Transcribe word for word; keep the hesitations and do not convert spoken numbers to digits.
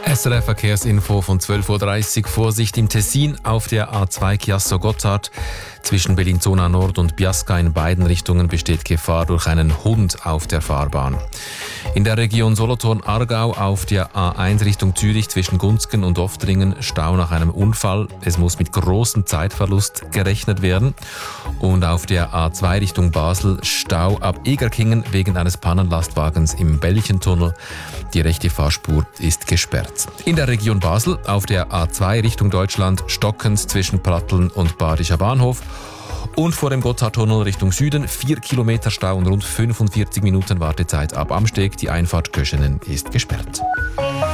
S R F Verkehrsinfo von zwölf Uhr dreißig. Vorsicht im Tessin auf der A zwei Chiasso-Gotthard. Zwischen Bellinzona Nord und Biasca in beiden Richtungen besteht Gefahr durch einen Hund auf der Fahrbahn. In der Region Solothurn-Aargau auf der A eins Richtung Zürich zwischen Gunzgen und Oftringen Stau nach einem Unfall. Es muss mit großem Zeitverlust gerechnet werden. Und auf der A zwei Richtung Basel Stau ab Egerkingen wegen eines Pannenlastwagens im Belchentunnel. Die rechte Fahrspur ist gesperrt. In der Region Basel auf der A zwei Richtung Deutschland Stockens zwischen Pratteln und Badischer Bahnhof. Und vor dem Gotthardtunnel Richtung Süden vier Kilometer Stau und rund fünfundvierzig Minuten Wartezeit ab Amsteg. Die Einfahrt Köschenen ist gesperrt.